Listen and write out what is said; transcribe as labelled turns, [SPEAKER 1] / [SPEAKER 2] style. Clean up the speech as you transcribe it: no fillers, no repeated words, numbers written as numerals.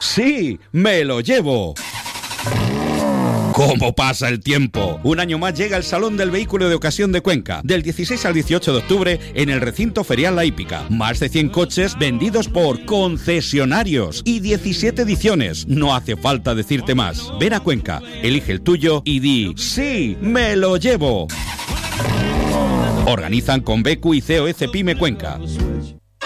[SPEAKER 1] Sí, me lo llevo. ¿Cómo pasa el tiempo? Un año más llega el Salón del Vehículo de Ocasión de Cuenca, del 16 al 18 de octubre en el recinto ferial La Hípica. Más de 100 coches vendidos por concesionarios y 17 ediciones. No hace falta decirte más. Ven a Cuenca, elige el tuyo y di ¡sí, me lo llevo! Organizan Convecu y COS Pyme Cuenca.